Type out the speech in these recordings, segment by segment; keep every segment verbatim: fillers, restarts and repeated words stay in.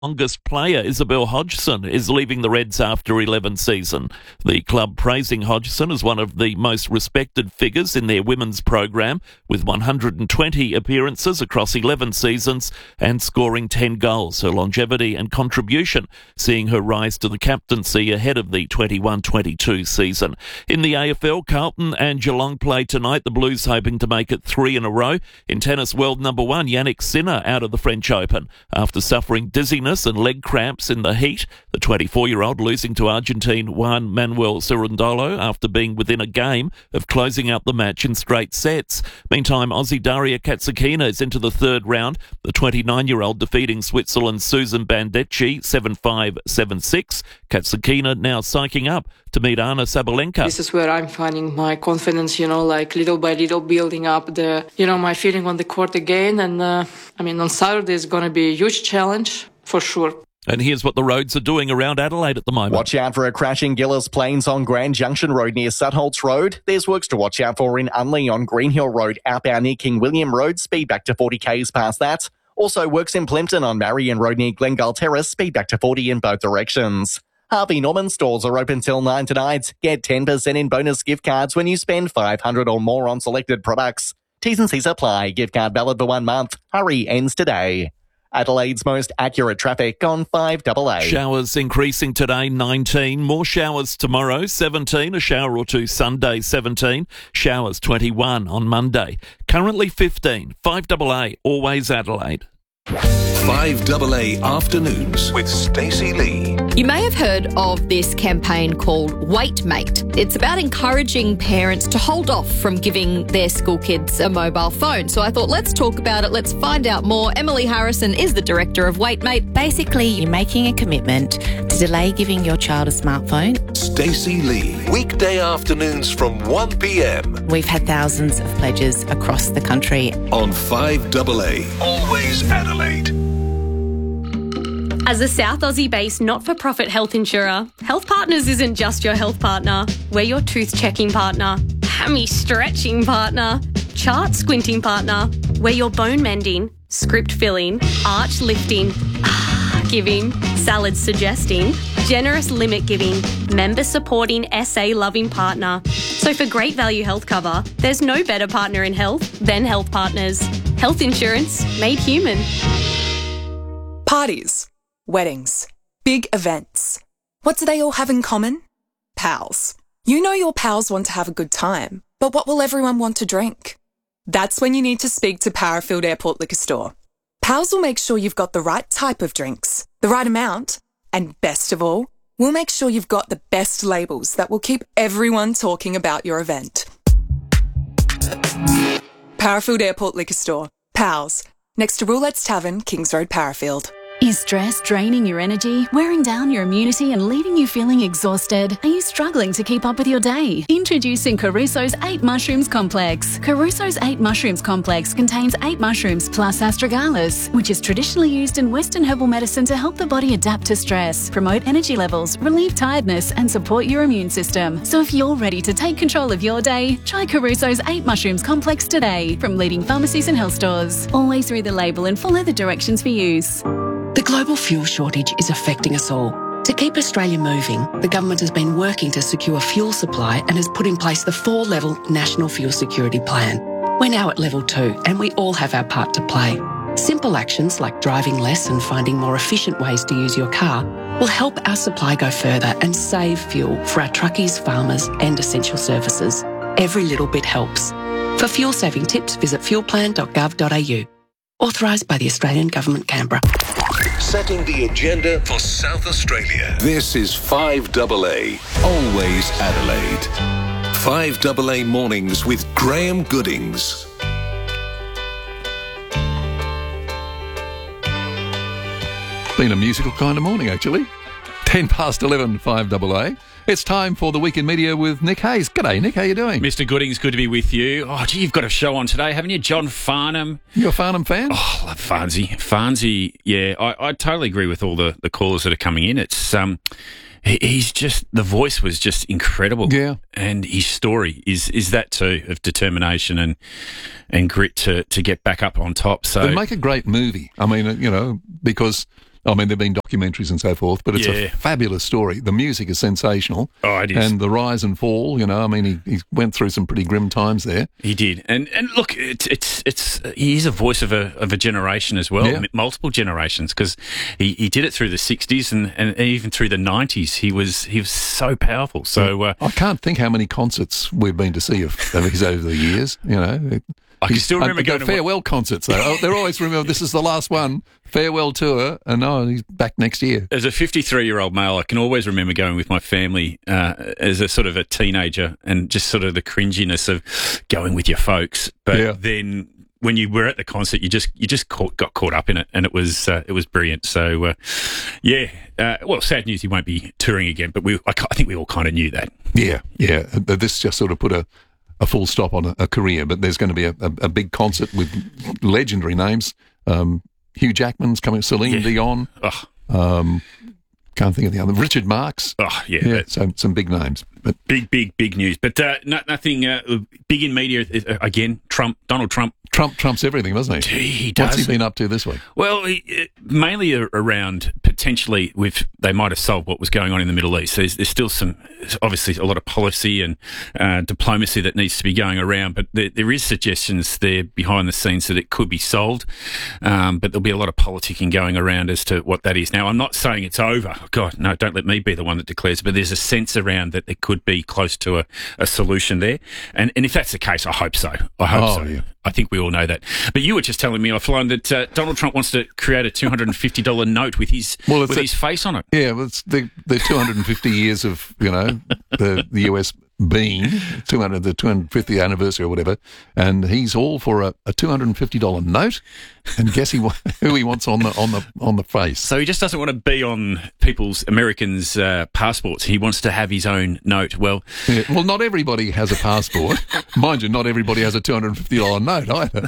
Longest player Isabel Hodgson is leaving the Reds after eleven seasons. The club praising Hodgson as one of the most respected figures in their women's program, with one hundred twenty appearances across eleven seasons and scoring ten goals. Her longevity and contribution seeing her rise to the captaincy ahead of the twenty-one twenty-two season. In the A F L, Carlton and Geelong play tonight, the Blues hoping to make it three in a row. In tennis, world number one Yannick Sinner out of the French Open after suffering dizziness and leg cramps in the heat. The twenty-four-year-old losing to Argentine Juan Manuel Cerundolo after being within a game of closing out the match in straight sets. Meantime, Aussie Daria Katsakina is into the third round. The twenty-nine-year-old defeating Switzerland's Susan Bandecchi seven five, seven six. Katsakina now psyching up to meet Anna Sabalenka. This is where I'm finding my confidence, you know, like little by little building up the, you know, my feeling on the court again. And uh, I mean, on Saturday is going to be a huge challenge. For sure. And here's what the roads are doing around Adelaide at the moment. Watch out for a crashing Gillis Plains on Grand Junction Road near Sutholts Road. There's works to watch out for in Unley on Green Hill Road, outbound near King William Road, speed back to forty k's past that. Also works in Plimpton on Marion Road near Glengall Terrace, speed back to forty in both directions. Harvey Norman stores are open till nine tonight. Get ten percent in bonus gift cards when you spend five hundred dollars or more on selected products. T's and C's apply. Gift card valid for one month. Hurry ends today. Adelaide's most accurate traffic on five double A. Showers increasing today, nineteen. More showers tomorrow, seventeen. A shower or two Sunday, seventeen. Showers, twenty-one on Monday. Currently fifteen. five double A, always Adelaide. five double A Afternoons with Stacey Lee. You may have heard of this campaign called WaitMate. It's about encouraging parents to hold off from giving their school kids a mobile phone. So I thought, let's talk about it. Let's find out more. Emily Harrison is the director of WaitMate. Basically, you're making a commitment to delay giving your child a smartphone. Stacey Lee. Weekday afternoons from one p m. We've had thousands of pledges across the country. On five double A. Always Adelaide. As a South Aussie-based not-for-profit health insurer, Health Partners isn't just your health partner. We're your tooth-checking partner, hammy-stretching partner, chart-squinting partner. We're your bone-mending, script-filling, arch-lifting, ah-giving, salad-suggesting, generous limit-giving, member-supporting, S A-loving partner. So for great value health cover, there's no better partner in health than Health Partners. Health insurance made human. Parties. Weddings, big events. What do they all have in common? Pals. You know your pals want to have a good time, but what will everyone want to drink? That's when you need to speak to Parafield Airport Liquor Store. Pals will make sure you've got the right type of drinks, the right amount, and best of all, we'll make sure you've got the best labels that will keep everyone talking about your event. Parafield Airport Liquor Store. Pals. Next to Roulette's Tavern, Kings Road, Parafield. Is stress draining your energy, wearing down your immunity and leaving you feeling exhausted? Are you struggling to keep up with your day? Introducing Caruso's eight Mushrooms Complex. Caruso's eight Mushrooms Complex contains eight mushrooms plus astragalus, which is traditionally used in Western herbal medicine to help the body adapt to stress, promote energy levels, relieve tiredness and support your immune system. So if you're ready to take control of your day, try Caruso's eight Mushrooms Complex today from leading pharmacies and health stores. Always read the label and follow the directions for use. The global fuel shortage is affecting us all. To keep Australia moving, the government has been working to secure fuel supply and has put in place the four-level National Fuel Security Plan. We're now at level two and we all have our part to play. Simple actions like driving less and finding more efficient ways to use your car will help our supply go further and save fuel for our truckies, farmers and essential services. Every little bit helps. For fuel-saving tips, visit fuel plan dot gov dot a u. Authorised by the Australian Government, Canberra. Setting the agenda for South Australia. This is five double A, always Adelaide. five double A Mornings with Graham Goodings. Been a musical kind of morning, actually. ten past eleven, five double A. It's time for the Week in Media with Nick Hayes. G'day, Nick. How you doing? Mister Goodings, good to be with you. Oh, gee, you've got a show on today, haven't you? John Farnham. You a Farnham fan? Oh, I love Farnsey. Farnsey, yeah, I, I totally agree with all the, the callers that are coming in. It's um, he, he's just, the voice was just incredible. Yeah. And his story is is that too, of determination and and grit to, to get back up on top. So it'd make a great movie. I mean, you know, because I mean, there have been documentaries and so forth, but it's Yeah. a fabulous story. The music is sensational. Oh, it is. And the rise and fall, you know, I mean, he, he went through some pretty grim times there. He did, and and look, it's it's it's he's a voice of a of a generation as well, Yeah. m- multiple generations, because he, he did it through the sixties and, and even through the nineties. He was he was so powerful. So uh, I can't think how many concerts we've been to see of, of his over the years, you know. I can He's- still remember uh, going to one- farewell concerts, though. Oh, they're always remember this is the last one, farewell tour, and oh, he's back next year. As a fifty-three-year-old male, I can always remember going with my family uh, as a sort of a teenager, and just sort of the cringiness of going with your folks. But Yeah. then when you were at the concert, you just you just caught, got caught up in it, and it was uh, it was brilliant. So uh, yeah, uh, well, sad news he won't be touring again, but we I, ca- I think we all kind of knew that. Yeah, yeah. But this just sort of put a, a full stop on a, a career. But there's going to be a, a, a big concert with legendary names. Um, Hugh Jackman's coming, Celine Yeah. Dion. Oh, Um, can't think of the other. Richard Marx. oh yeah, Yeah, that- so some big names. But big big big news. But uh, no, nothing uh, big in media uh, again. Trump, Donald Trump. Trump trumps everything, doesn't he? Gee, he What's does. he been up to this week? Well, he- uh, mainly a- around potentially with they might have solved what was going on in the Middle East. There's, there's still some, obviously, a lot of policy and uh, diplomacy that needs to be going around, but there, there is suggestions there behind the scenes that it could be solved. Um, but there'll be a lot of politicking going around as to what that is. Now, I'm not saying it's over. God, no, don't let me be the one that declares. But there's a sense around that there could be close to a, a solution there, and and if that's the case, I hope so. I hope Oh, so. yeah. I think we all know that. But you were just telling me offline that uh, Donald Trump wants to create a two hundred fifty dollars note with his Well, it's with a- his face on it. Yeah, well, it's the the two hundred fifty years of you know the the U S being two hundred the two hundred fiftieth anniversary or whatever, and he's all for a, a two hundred fifty dollars note. And guess he wa- who he wants on the on the on the face. So he just doesn't want to be on people's Americans' uh, passports. He wants to have his own note. Well, Yeah, well, not everybody has a passport, mind you. Not everybody has a two hundred fifty dollars note either.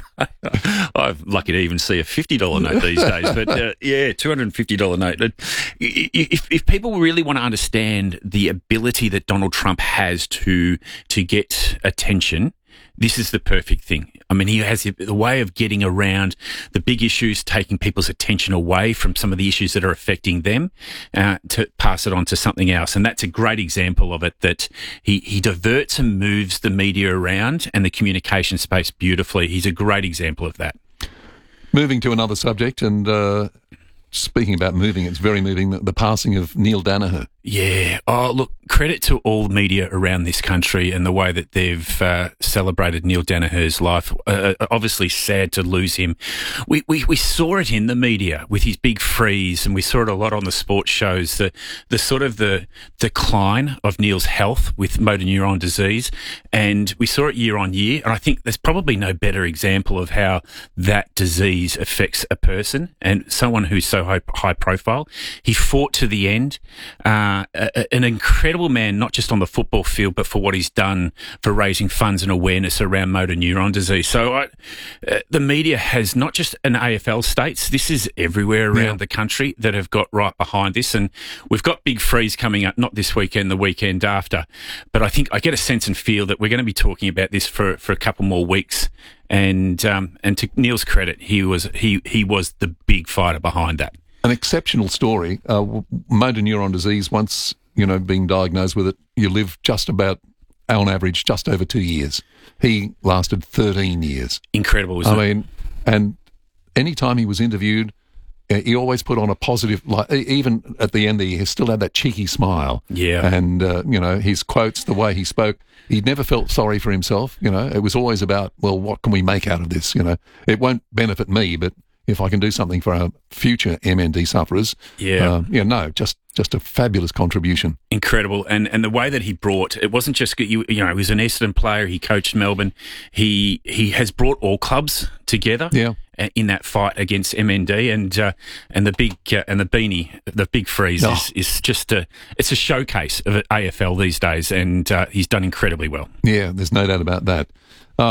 I'm lucky to even see a fifty dollars note these days. But uh, yeah, two hundred fifty dollars note. But i- i- If, if people really want to understand the ability that Donald Trump has to to get attention, this is the perfect thing. I mean, he has the the way of getting around the big issues, taking people's attention away from some of the issues that are affecting them, uh, to pass it on to something else. And that's a great example of it, that he, he diverts and moves the media around and the communication space beautifully. He's a great example of that. Moving to another subject, and uh, speaking about moving, it's very moving. The, the passing of Neil Danaher. Yeah. Oh, look, credit to all the media around this country and the way that they've uh, celebrated Neil Danaher's life. Uh, obviously sad to lose him. We, we we saw it in the media with his big freeze, and we saw it a lot on the sports shows, the the sort of the decline of Neil's health with motor neuron disease. And we saw it year on year. And I think there's probably no better example of how that disease affects a person and someone who's so high, high profile. He fought to the end. Uh, a, an incredible man, not just on the football field, but for what he's done for raising funds and awareness around motor neuron disease. So I, uh, the media has not just an A F L states, this is everywhere around Yeah. the country that have got right behind this. And we've got Big Freeze coming up, not this weekend, the weekend after. But I think I get a sense and feel that we're going to be talking about this for, for a couple more weeks. And um, and to Neil's credit, he was he he was the big fighter behind that. An exceptional story. Uh, w- motor neuron disease, once, you know, being diagnosed with it, you live just about, on average, just over two years. He lasted thirteen years. Incredible, isn't I it? mean, and any time he was interviewed, uh, he always put on a positive, like e- even at the end there, he still had that cheeky smile. Yeah. And, uh, you know, his quotes, the way he spoke, he never felt sorry for himself, you know. It was always about, well, what can we make out of this, you know. It won't benefit me, but if I can do something for our future M N D sufferers, Yeah. uh, yeah, no, just just a fabulous contribution. Incredible, and and the way that he brought it wasn't just you, you know, he was an Essendon player. He coached Melbourne. He he has brought all clubs together. Yeah. In that fight against M N D, and uh, and the big uh, and the beanie, the big freeze Oh. is, is just a it's a showcase of A F L these days, and uh, he's done incredibly well. Yeah, there's no doubt about that. Um,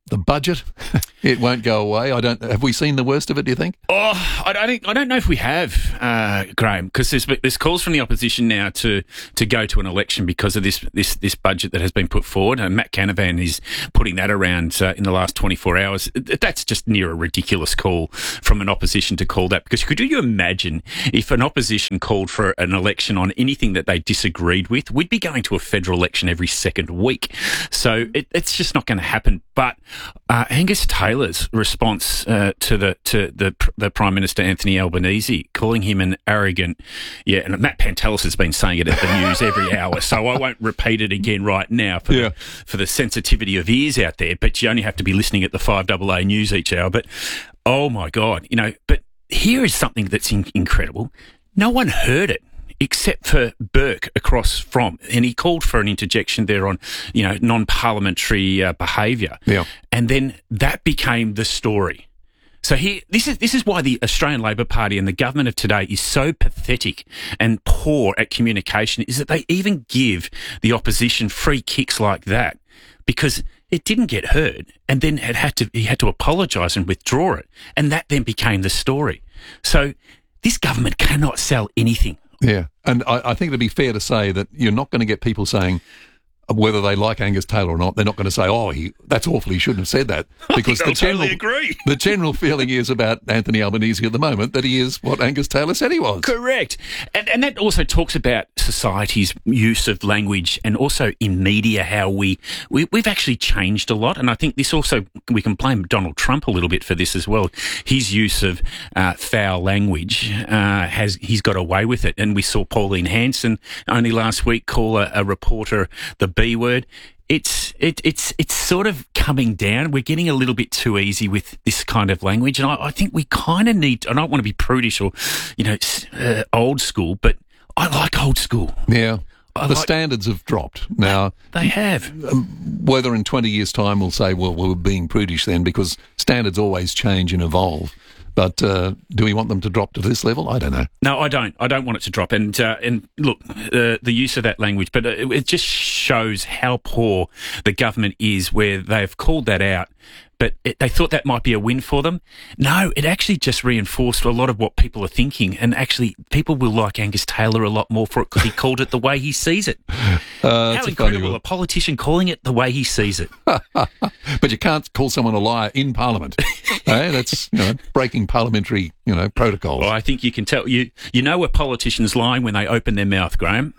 the budget, it won't go away. I don't. Have we seen the worst of it, do you think? Oh, I don't, I don't know if we have, uh, Graham, because there's, there's calls from the opposition now to, to go to an election because of this this, this budget that has been put forward. And Matt Canavan is putting that around uh, in the last twenty-four hours. That's just near a ridiculous call from an opposition to call that. Because could you imagine if an opposition called for an election on anything that they disagreed with? We'd be going to a federal election every second week. So it, it's just not going to happen. But uh, Angus Taylor's response uh, to the to the the Prime Minister Anthony Albanese, calling him an arrogant, yeah, and Matt Pantelis has been saying it at the news every hour, so I won't repeat it again right now for yeah. the, for the sensitivity of ears out there. But you only have to be listening at the five double A news each hour. But oh my God, you know. But here is something that's in- incredible. No one heard it, except for Burke across from, and he called for an interjection there on, you know, non-parliamentary uh, behaviour. Yeah. And then that became the story. So here, this is this is why the Australian Labor Party and the government of today is so pathetic and poor at communication, is that they even give the opposition free kicks like that because it didn't get heard, and then it had to he had to apologise and withdraw it, and that then became the story. So this government cannot sell anything. Yeah, and I, I think it'd be fair to say that you're not going to get people saying, whether they like Angus Taylor or not, they're not going to say, oh, he, that's awful, he shouldn't have said that. Because the general, totally agree. the general feeling is about Anthony Albanese at the moment that he is what Angus Taylor said he was. Correct. And, and that also talks about society's use of language, and also in media how we, we, we've actually changed a lot. And I think this also, we can blame Donald Trump a little bit for this as well. His use of uh, foul language, uh, has he's got away with it. And we saw Pauline Hanson only last week call a, a reporter the B word. It's it, it's it's sort of coming down. We're getting a little bit too easy with this kind of language, and I, I think we kind of need. I don't want to be prudish or, you know, uh, old school, but I like old school. Yeah, I the like, standards have dropped now. They have. Um, whether in twenty years' time we'll say, well, we we're being prudish then, because standards always change and evolve. But uh, do we want them to drop to this level? I don't know. No, I don't. I don't want it to drop. And uh, and look, uh, the use of that language, but it, it just shows how poor the government is, where they've called that out. But it, they thought that might be a win for them. No, it actually just reinforced a lot of what people are thinking. And actually, people will like Angus Taylor a lot more for it because he called it the way he sees it. Uh, How incredible, a politician calling it the way he sees it. But you can't call someone a liar in Parliament. Hey, that's, you know, breaking parliamentary, you know, protocols. Well, I think you can tell. You you know a politician's lying when they open their mouth, Graham.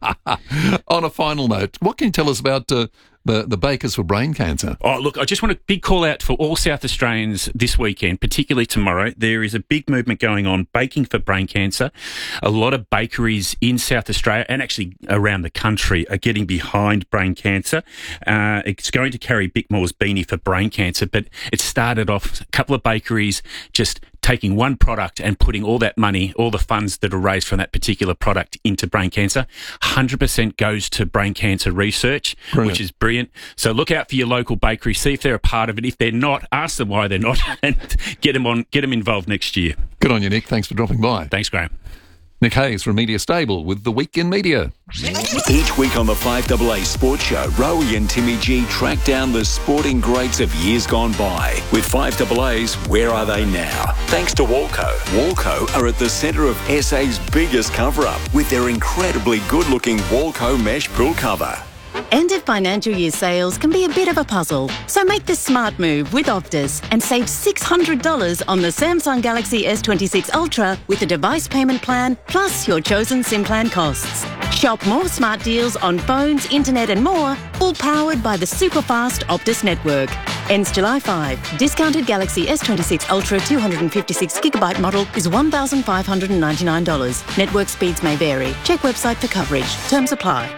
On a final note, what can you tell us about uh, the, the bakers for brain cancer? Oh, look, I just want a big call out for all South Australians this weekend, particularly tomorrow. There is a big movement going on, baking for brain cancer. A lot of bakeries in South Australia and actually around the country are getting behind brain cancer. Uh, it's going to carry Bickmore's beanie for brain cancer, but it started off a couple of bakeries just taking one product and putting all that money, all the funds that are raised from that particular product into brain cancer. one hundred percent goes to brain cancer research, Brilliant. Which is brilliant. So look out for your local bakery, see if they're a part of it. If they're not, ask them why they're not, and get them on, get them involved next year. Good on you, Nick. Thanks for dropping by. Thanks, Graham. Nick Hayes from Media Stable with The Week in Media. Each week on the five double A Sports Show, Rowie and Timmy G track down the sporting greats of years gone by. With five double A's, where are they now? Thanks to Walco. Walco are at the centre of S A's biggest cover-up with their incredibly good-looking Walco mesh pool cover. End of financial year sales can be a bit of a puzzle, so make the smart move with Optus and save six hundred dollars on the Samsung Galaxy S twenty-six Ultra with a device payment plan plus your chosen SIM plan costs. Shop more smart deals on phones, internet and more, all powered by the super fast Optus network. Ends July fifth. Discounted Galaxy S twenty-six Ultra two hundred fifty-six gigabyte model is one thousand five hundred ninety-nine dollars. Network speeds may vary. Check website for coverage. Terms apply.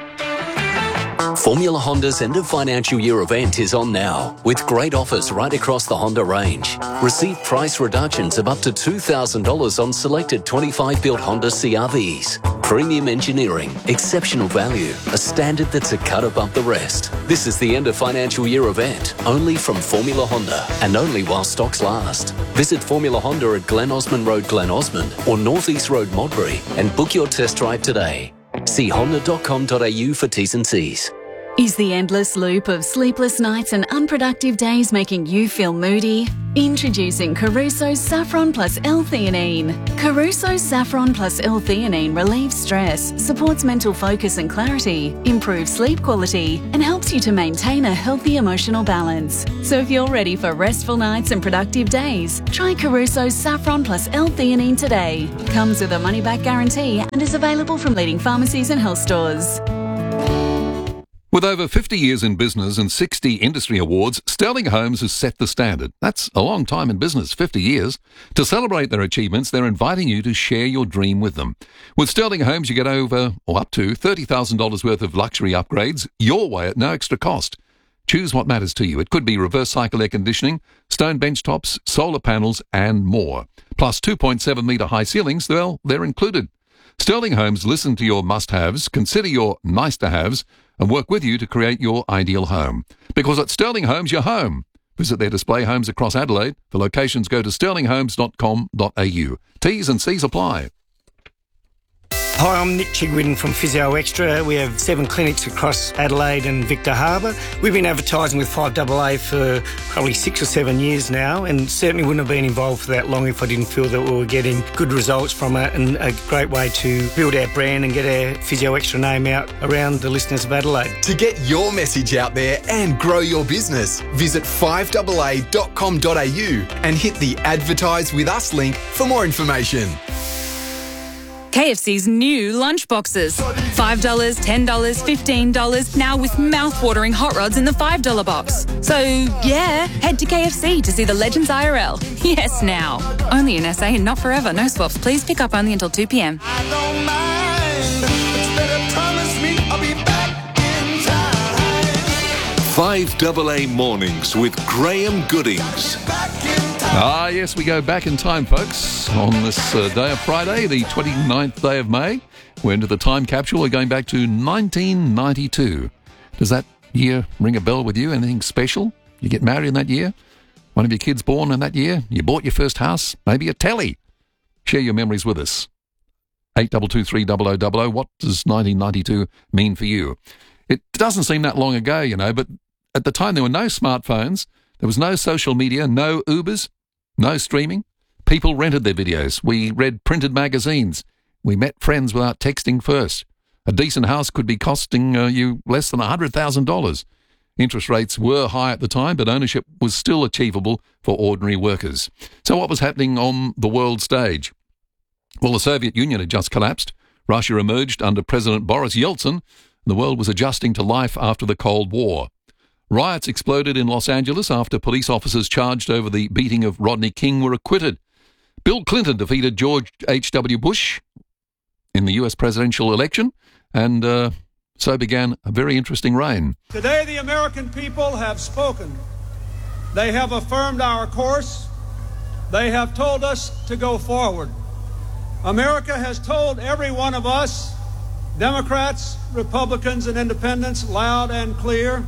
Formula Honda's end of financial year event is on now, with great offers right across the Honda range. Receive price reductions of up to two thousand dollars on selected twenty-five built Honda C R Vs. Premium engineering, exceptional value, a standard that's a cut above the rest. This is the end of financial year event, only from Formula Honda, and only while stocks last. Visit Formula Honda at Glen Osmond Road, Glen Osmond, or North East Road, Modbury, and book your test drive today. See honda dot com dot a u for T's and C's. Is the endless loop of sleepless nights and unproductive days making you feel moody? Introducing Caruso's Saffron plus L-theanine. Caruso's Saffron plus L-theanine relieves stress, supports mental focus and clarity, improves sleep quality, and helps you to maintain a healthy emotional balance. So if you're ready for restful nights and productive days, try Caruso's Saffron plus L-theanine today. Comes with a money-back guarantee and is available from leading pharmacies and health stores. With over fifty years in business and sixty industry awards, Sterling Homes has set the standard. That's a long time in business, fifty years. To celebrate their achievements, they're inviting you to share your dream with them. With Sterling Homes, you get over or up to thirty thousand dollars worth of luxury upgrades your way at no extra cost. Choose what matters to you. It could be reverse cycle air conditioning, stone bench tops, solar panels, and more. Plus two point seven metre high ceilings, well, they're included. Sterling Homes listen to your must-haves, consider your nice-to-haves, and work with you to create your ideal home. Because at Sterling Homes, you're home. Visit their display homes across Adelaide. For locations, go to sterling homes dot com dot a u. T's and C's apply. Hi, I'm Nick Chigwin from Physio Extra. We have seven clinics across Adelaide and Victor Harbour. We've been advertising with five A A for probably six or seven years now, and certainly wouldn't have been involved for that long if I didn't feel that we were getting good results from it, and a great way to build our brand and get our Physio Extra name out around the listeners of Adelaide. To get your message out there and grow your business, visit five A A dot com dot a u and hit the Advertise With Us link for more information. K F C's new lunchboxes. five dollars, ten dollars, fifteen dollars, now with mouth-watering hot rods in the five dollar box. So, yeah, head to K F C to see the Legends I R L. Yes, now. Only in S A and not forever. No swaps. Please pick up only until two p m. five A A Mornings with Graham Goodings. Ah, yes, we go back in time, folks, on this uh, day of Friday, the twenty-ninth day of May. We're into the time capsule. We're going back to nineteen ninety-two. Does that year ring a bell with you? Anything special? You get married in that year? One of your kids born in that year? You bought your first house? Maybe a telly? Share your memories with us. eight two two three double oh double oh. What does nineteen ninety-two mean for you? It doesn't seem that long ago, you know, but at the time there were no smartphones, there was no social media, no Ubers, no streaming. People rented their videos. We read printed magazines. We met friends without texting first. A decent house could be costing uh, you less than one hundred thousand dollars. Interest rates were high at the time, but ownership was still achievable for ordinary workers. So what was happening on the world stage? Well, the Soviet Union had just collapsed. Russia emerged under President Boris Yeltsin. The world was adjusting to life after the Cold War. Riots exploded in Los Angeles after police officers charged over the beating of Rodney King were acquitted. Bill Clinton defeated George H W Bush in the U S presidential election, and uh, so began a very interesting reign. Today the American people have spoken. They have affirmed our course. They have told us to go forward. America has told every one of us, Democrats, Republicans, and Independents, loud and clear,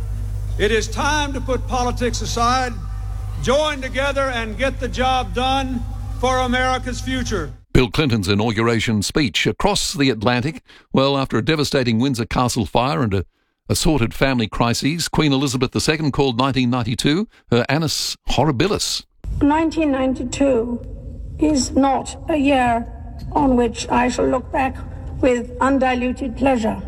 it is time to put politics aside, join together, and get the job done for America's future. Bill Clinton's inauguration speech across the Atlantic. Well, after a devastating Windsor Castle fire and a assorted family crises, Queen Elizabeth the Second called nineteen ninety-two her annus horribilis. nineteen ninety-two is not a year on which I shall look back with undiluted pleasure.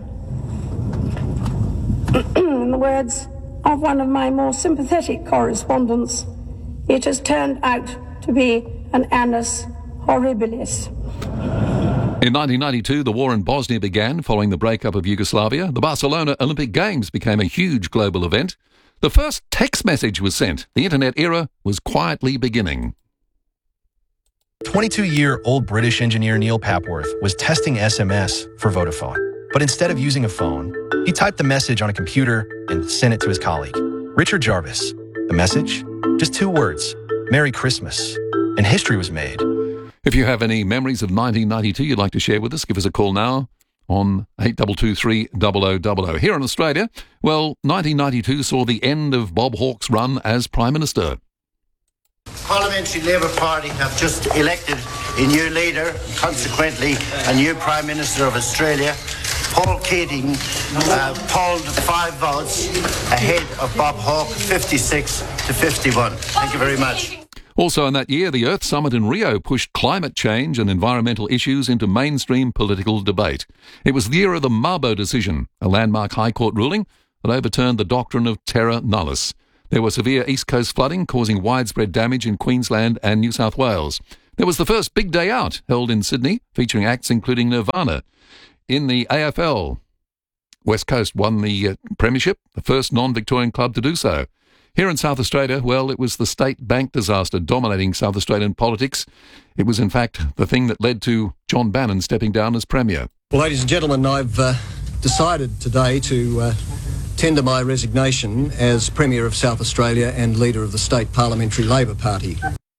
In the words of one of my more sympathetic correspondents, it has turned out to be an annus horribilis. In nineteen ninety-two, the war in Bosnia began following the breakup of Yugoslavia. The Barcelona Olympic Games became a huge global event. The first text message was sent. The internet era was quietly beginning. twenty-two-year-old British engineer Neil Papworth was testing S M S for Vodafone. But instead of using a phone, he typed the message on a computer and sent it to his colleague, Richard Jarvis. The message? Just two words, Merry Christmas. And history was made. If you have any memories of nineteen ninety-two you'd like to share with us, give us a call now on eight two two three double oh double oh. Here in Australia, well, nineteen ninety-two saw the end of Bob Hawke's run as Prime Minister. Parliamentary Labour Party have just elected a new leader, consequently a new Prime Minister of Australia. Paul Keating uh, polled five votes ahead of Bob Hawke, fifty-six to fifty-one. Thank you very much. Also in that year, the Earth Summit in Rio pushed climate change and environmental issues into mainstream political debate. It was the year of the Mabo decision, a landmark High Court ruling that overturned the doctrine of terra nullius. There was severe East Coast flooding causing widespread damage in Queensland and New South Wales. There was the first Big Day Out held in Sydney, featuring acts including Nirvana. In the A F L, West Coast won the uh, premiership, the first non-Victorian club to do so. Here in South Australia, well, it was the state bank disaster dominating South Australian politics. It was, in fact, the thing that led to John Bannon stepping down as Premier. Well, ladies and gentlemen, I've uh, decided today to uh, tender my resignation as Premier of South Australia and Leader of the State Parliamentary Labor Party.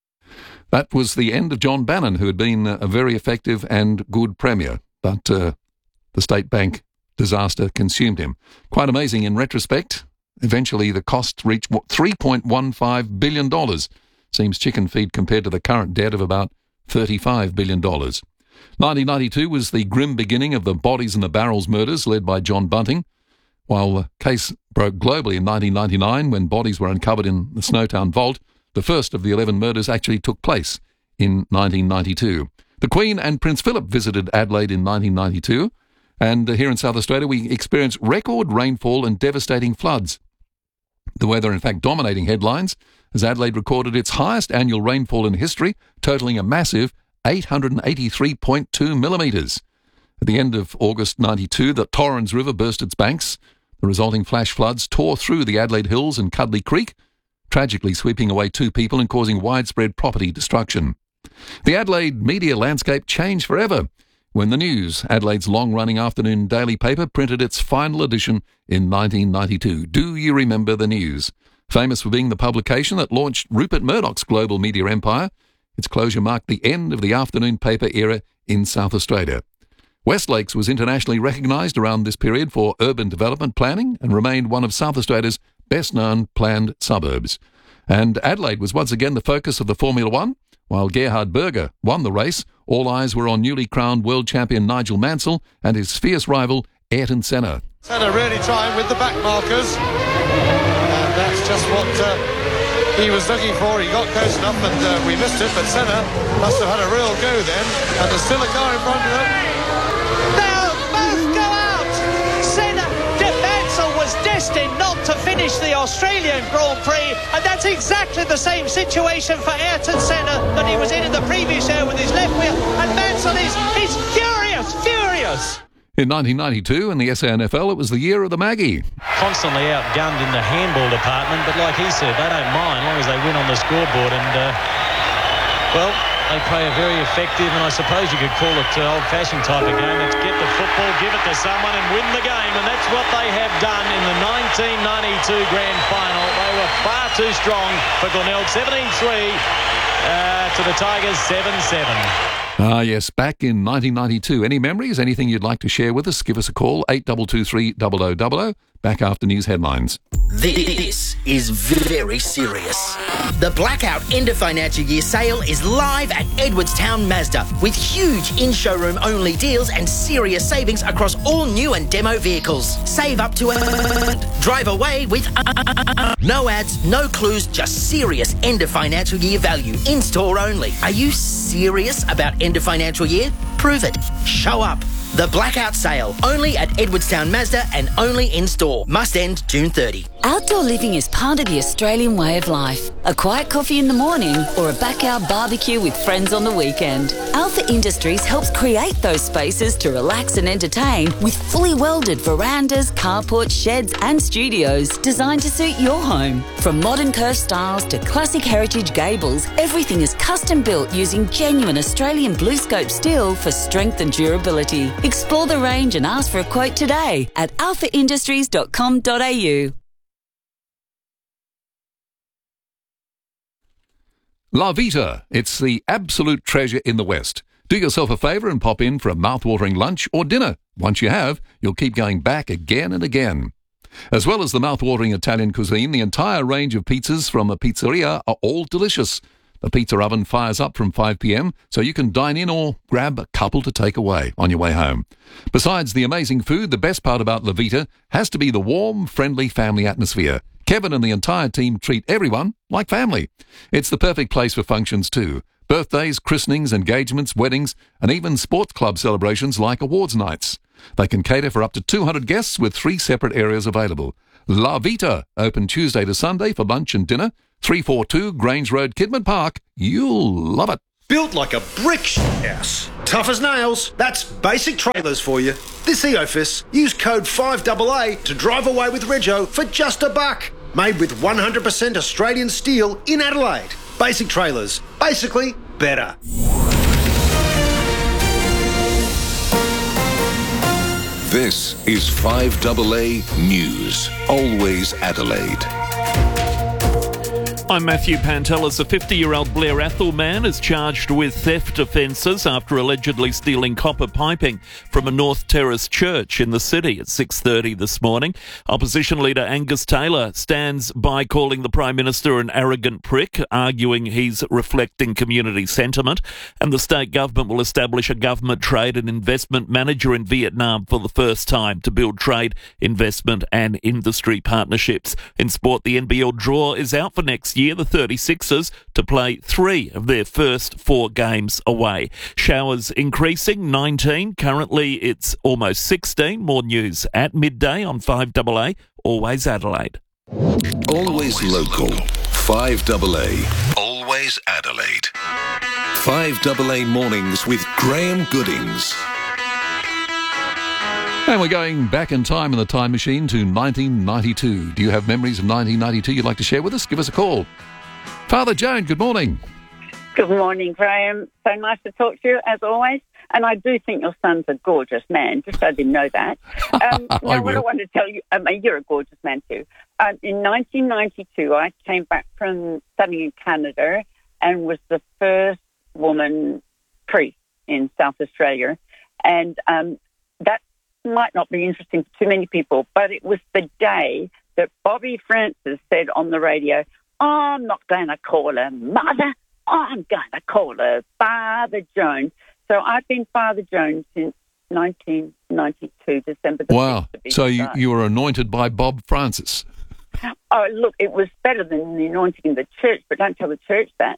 That was the end of John Bannon, who had been a very effective and good Premier, but uh, the state bank disaster consumed him. Quite amazing in retrospect. Eventually, the cost reached what, three point one five billion dollars. Seems chicken feed compared to the current debt of about thirty-five billion dollars. nineteen ninety-two was the grim beginning of the Bodies in the Barrels murders led by John Bunting, while the case broke globally in nineteen ninety-nine when bodies were uncovered in the Snowtown Vault. The first of the eleven murders actually took place in nineteen ninety-two. The Queen and Prince Philip visited Adelaide in nineteen ninety-two, and here in South Australia we experienced record rainfall and devastating floods. The weather, in fact, dominating headlines as Adelaide recorded its highest annual rainfall in history, totalling a massive eight hundred eighty-three point two millimetres. At the end of August ninety-two, the Torrens River burst its banks. The resulting flash floods tore through the Adelaide Hills and Cudley Creek, tragically sweeping away two people and causing widespread property destruction. The Adelaide media landscape changed forever when The News, Adelaide's long-running afternoon daily paper, printed its final edition in nineteen ninety-two. Do you remember The News? Famous for being the publication that launched Rupert Murdoch's global media empire, its closure marked the end of the afternoon paper era in South Australia. Westlakes was internationally recognised around this period for urban development planning and remained one of South Australia's best-known planned suburbs. And Adelaide was once again the focus of the Formula One. While Gerhard Berger won the race, all eyes were on newly crowned world champion Nigel Mansell and his fierce rival Ayrton Senna. Senna really trying with the back markers, and that's just what uh, he was looking for. He got close enough and uh, we missed it, but Senna must have had a real go then, and there's still a car in front of him. They'll both go out! Senna, Mansell was destined not to finish the Australian Grand Prix, and that's exactly the same situation for Ayrton Senna that he was in in the previous year with his left wheel, and Mansell is, is furious, furious! In nineteen ninety-two, in the S A N F L, it was the year of the Maggie. Constantly outgunned in the handball department, but like he said, they don't mind as long as they win on the scoreboard, and, uh, well, they play a very effective, and I suppose you could call it uh, old-fashioned type of game. It's get the football, give it to someone and win the game, and that's what they have done in the nineteen ninety-two grand final. They were far too strong for Glenelg, seventeen three uh, to the Tigers, seven seven. Ah, yes, back in nineteen ninety-two. Any memories, anything you'd like to share with us? Give us a call, eight two two three, zero zero zero zero. Back after news headlines. This is very serious. The Blackout End of Financial Year sale is live at Edwardstown Mazda with huge in-showroom only deals and serious savings across all new and demo vehicles. Save up to a... Drive away with... No ads, no clues, just serious end of financial year value. In-store only. Are you serious about end of financial year? Prove it. Show up. The Blackout Sale, only at Edwardstown Mazda and only in-store. Must end June thirtieth. Outdoor living is part of the Australian way of life. A quiet coffee in the morning or a backyard barbecue with friends on the weekend. Alpha Industries helps create those spaces to relax and entertain with fully welded verandas, carports, sheds and studios designed to suit your home. From modern curved styles to classic heritage gables, everything is custom built using genuine Australian blue scope steel for strength and durability. Explore the range and ask for a quote today at alpha industries dot com dot a u. La Vita, it's the absolute treasure in the West. Do yourself a favour and pop in for a mouth-watering lunch or dinner. Once you have, you'll keep going back again and again. As well as the mouth-watering Italian cuisine, the entire range of pizzas from the pizzeria are all delicious. The pizza oven fires up from five p.m, so you can dine in or grab a couple to take away on your way home. Besides the amazing food, the best part about La Vita has to be the warm, friendly family atmosphere. Kevin and the entire team treat everyone like family. It's the perfect place for functions too. Birthdays, christenings, engagements, weddings, and even sports club celebrations like awards nights. They can cater for up to two hundred guests with three separate areas available. La Vita, open Tuesday to Sunday for lunch and dinner. three forty-two Grange Road, Kidman Park. You'll love it. Built like a brick house. Tough as nails. That's Basic Trailers for you. This Eofus, use code five A A to drive away with Rego for just a buck. Made with one hundred percent Australian steel in Adelaide. Basic Trailers. Basically better. This is five A A News. Always Adelaide. I'm Matthew Pantelis. A fifty-year-old Blair Athol man is charged with theft offences after allegedly stealing copper piping from a North Terrace church in the city at six thirty this morning. Opposition leader Angus Taylor stands by calling the Prime Minister an arrogant prick, arguing he's reflecting community sentiment. And the state government will establish a government trade and investment manager in Vietnam for the first time to build trade, investment and industry partnerships. In sport, the N B L draw is out for next year. The thirty-sixers to play three of their first four games away. Showers increasing, nineteen. Currently it's almost sixteen. More news at midday on five A A. Always Adelaide. Always local. five A A. Always Adelaide. five A A mornings with Graham Goodings. And we're going back in time in the time machine to nineteen ninety-two. Do you have memories of nineteen ninety-two you'd like to share with us? Give us a call. Father Joan, good morning. Good morning, Graham. So nice to talk to you, as always. And I do think your son's a gorgeous man, just so I didn't know that. Um, now, I what I will. want to tell you, I mean, you're a gorgeous man too. Um, in nineteen ninety-two, I came back from studying in Canada and was the first woman priest in South Australia. And um, that might not be interesting for too many people, but it was the day that Bobby Francis said on the radio, I'm not going to call her Mother, I'm going to call her Father Joan. So I've been Father Joan since nineteen ninety-two, December the Wow. fifth, to be So you, precise. you were anointed by Bob Francis. Oh, look, it was better than the anointing in the church, but don't tell the church that.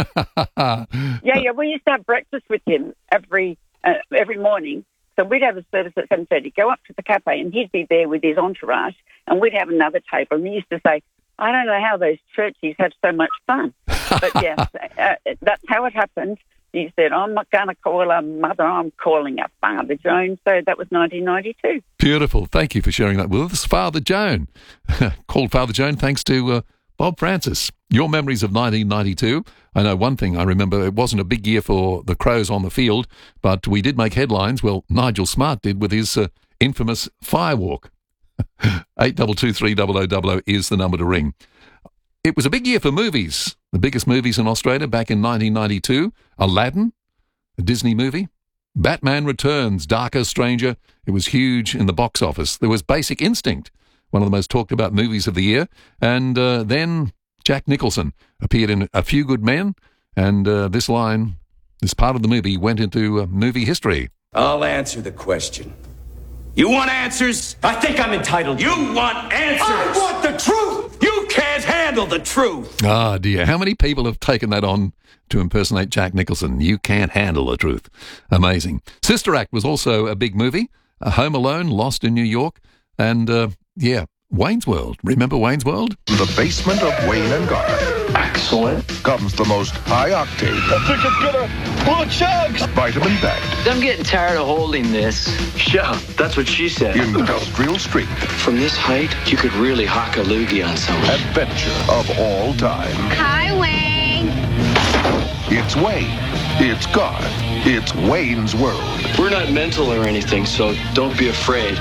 yeah, yeah, we used to have breakfast with him every uh, every morning. So we'd have a service at seven thirty, go up to the cafe, and he'd be there with his entourage, and we'd have another table. And he used to say, I don't know how those churches have so much fun. But, yes, uh, that's how it happened. He said, I'm not going to call her Mother, I'm calling her Father Joan. So that was nineteen ninety-two. Beautiful. Thank you for sharing that with us. Father Joan. Called Father Joan thanks to uh, Bob Francis. Your memories of nineteen ninety-two. I know one thing I remember, it wasn't a big year for the Crows on the field, but we did make headlines. Well, Nigel Smart did with his uh, infamous firewalk. eight two two three double oh double oh is the number to ring. It was a big year for movies. The biggest movies in Australia back in nineteen ninety-two. Aladdin, a Disney movie. Batman Returns, Darker, Stranger. It was huge in the box office. There was Basic Instinct, one of the most talked about movies of the year. And uh, then Jack Nicholson appeared in A Few Good Men. And uh, this line, this part of the movie went into uh, movie history. I'll answer the question. You want answers? I think I'm entitled. You want answers? I want the truth! You can't handle the truth! Ah, dear. How many people have taken that on to impersonate Jack Nicholson? You can't handle the truth. Amazing. Sister Act was also a big movie. Uh, Home Alone, Lost in New York. And, uh, yeah, Wayne's World. Remember Wayne's World? The basement of Wayne and Garth. Excellent. Comes the most high octane. I think it's gonna pull a chugs. Vitamin packed. I'm getting tired of holding this. Yeah, that's what she said. Industrial strength. From this height, you could really hock a loogie on someone. Adventure of all time. Hi, Wayne. It's Wayne. It's Garth. It's Wayne's World. We're not mental or anything, so don't be afraid.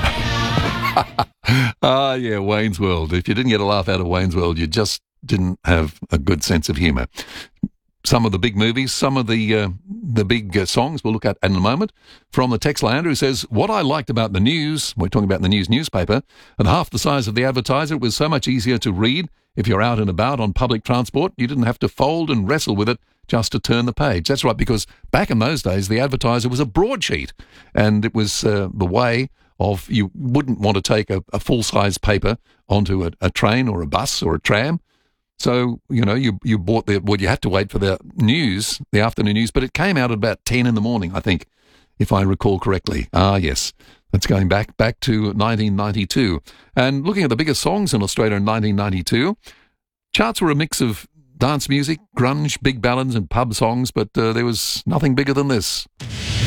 Ah, yeah, Wayne's World. If you didn't get a laugh out of Wayne's World, you just didn't have a good sense of humour. Some of the big movies, some of the uh, the big uh, songs we'll look at in a moment. From the text line, who says, what I liked about the news, we're talking about the news newspaper, at half the size of the advertiser, it was so much easier to read. if you're out and about on public transport, you didn't have to fold and wrestle with it just to turn the page. That's right, because back in those days, the advertiser was a broadsheet, and it was uh, the way of, you wouldn't want to take a, a full-size paper onto a, a train or a bus or a tram. So, you know, you you bought the, well, you had to wait for the news, the afternoon news, but it came out at about ten in the morning, I think, if I recall correctly. Ah, yes, that's going back, back to nineteen ninety-two. And looking at the biggest songs in Australia in nineteen ninety-two, charts were a mix of dance music, grunge, big ballads and pub songs, but uh, there was nothing bigger than this.